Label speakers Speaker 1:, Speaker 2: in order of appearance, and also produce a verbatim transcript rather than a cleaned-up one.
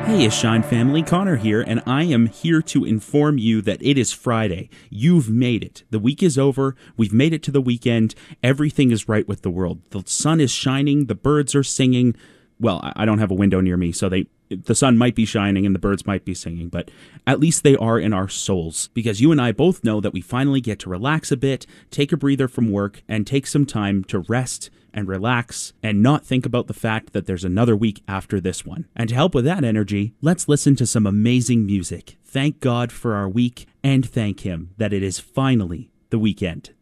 Speaker 1: Hey, Shine family, Connor here, and I am here to inform you that it is Friday. You've made it. The week is over. We've made it to the weekend. Everything is right with the world. The sun is shining. The birds are singing. Well, I don't have a window near me, so they the sun might be shining and the birds might be singing, but at least they are in our souls, because you and I both know that we finally get to relax a bit, take a breather from work, and take some time to rest and relax and not think about the fact that there's another week after this one. And to help with that energy, let's listen to some amazing music. Thank God for our week, and thank Him that it is finally the weekend.